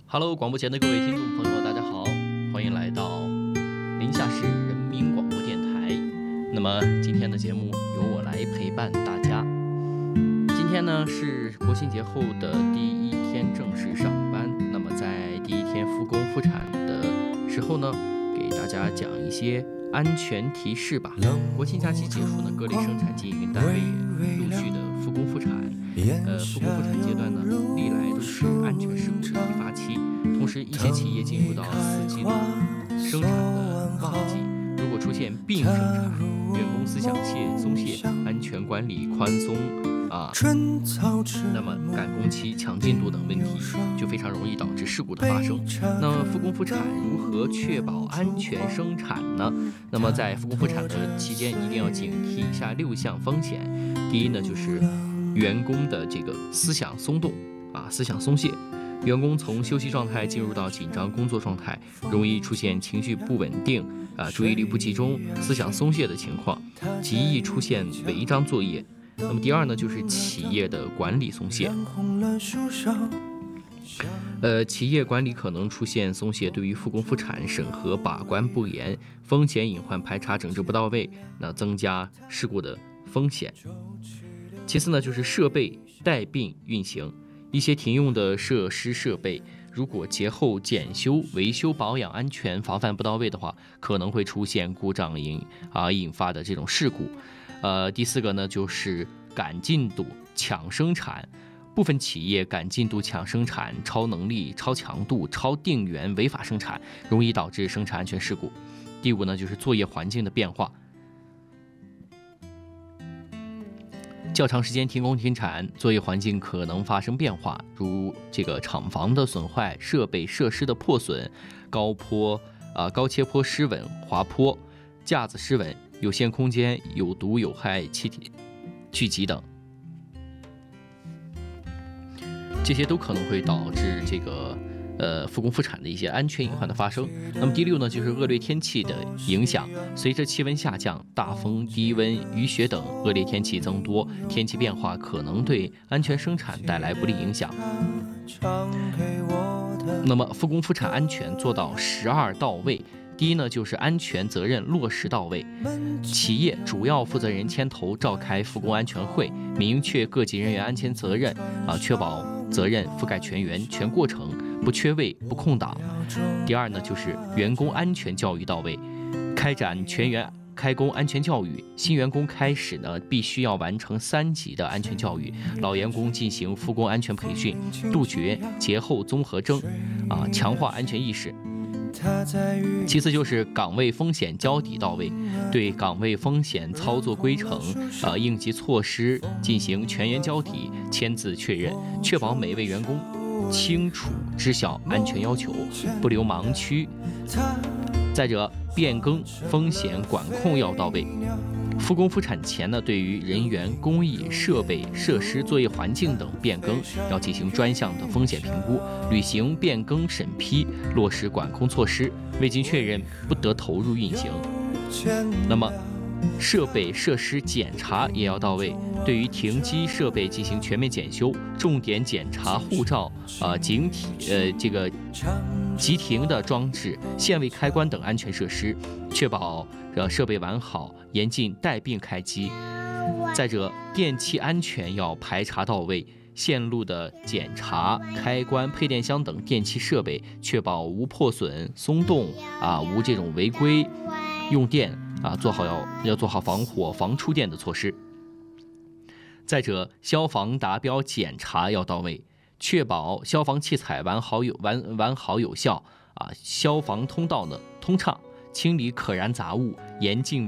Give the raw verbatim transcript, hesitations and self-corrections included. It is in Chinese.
Hello， 广播前的各位听众朋友，大家好，欢迎来到临夏市人民广播电台。那么今天的节目由我来陪伴大家。今天呢是国庆节后的第一天正式上班，那么在第一天复工复产的时候呢，给大家讲一些安全提示吧。国庆假期结束呢，各类生产经营单位陆续的复工复产。呃，复工复产阶段呢，历来都是安全事故的易发期，同时一些企业进入到四季度生产的旺季，如果出现并生产、员工思想懈松懈、安全管理宽松啊，那么赶工期、强进度等问题就非常容易导致事故的发生。那么复工复产如何确保安全生产呢？那么在复工复产的期间，一定要警惕以下六项风险。第一呢，就是员工的这个思想松动啊，思想松懈，员工从休息状态进入到紧张工作状态，容易出现情绪不稳定啊，注意力不集中、思想松懈的情况，极易出现违章作业。那么第二呢，就是企业的管理松懈。呃，企业管理可能出现松懈，对于复工复产审核把关不严，风险隐患排查整治不到位，那增加事故的风险。其次呢，就是设备带病运行，一些停用的设施设备，如果节后检修、维修保养安全防范不到位的话，可能会出现故障引啊引发的这种事故。呃，第四个呢，就是赶进度、抢生产，部分企业赶进度、抢生产、超能力、超强度、超定员违法生产，容易导致生产安全事故。第五呢，就是作业环境的变化。较长时间停工停产，作业环境可能发生变化，如这个厂房的损坏、设备设施的破损、高坡啊、高切坡失稳、滑坡、架子失稳、有限空间、有毒有害气体聚集等，这些都可能会导致这个呃复工复产的一些安全隐患的发生。那么第六呢，就是恶劣天气的影响。随着气温下降，大风、低温、雨雪等恶劣天气增多，天气变化可能对安全生产带来不利影响。那么复工复产安全做到十二到位。第一呢，就是安全责任落实到位，企业主要负责人牵头召开复工安全会，明确各级人员安全责任啊，确保责任覆盖全员、全过程，不缺位、不空档。第二呢，就是员工安全教育到位，开展全员开工安全教育，新员工开始呢，必须要完成三级的安全教育，老员工进行复工安全培训，杜绝节后综合征啊，强化安全意识。其次就是岗位风险交底到位，对岗位风险操作规程、呃应急措施进行全员交底，签字确认，确保每位员工清楚知晓安全要求，不留盲区。再者，变更风险管控要到位。复工复产前呢，对于人员、工艺、设备、设施、作业环境等变更，要进行专项的风险评估，履行变更审批，落实管控措施，未经确认不得投入运行。那么，设备设施检查也要到位，对于停机设备进行全面检修，重点检查护照、呃警体、呃这个急停的装置、限位开关等安全设施，确保呃设备完好，严禁带病开机。再者，电气安全要排查到位，线路的检查、开关、配电箱等电气设备，确保无破损、松动啊，无这种违规用电啊，做好要要做好防火、防触电的措施。再者，消防达标检查要到位，确保消防器材完好有完完好有效啊，消防通道的通畅，清理可燃杂物，严禁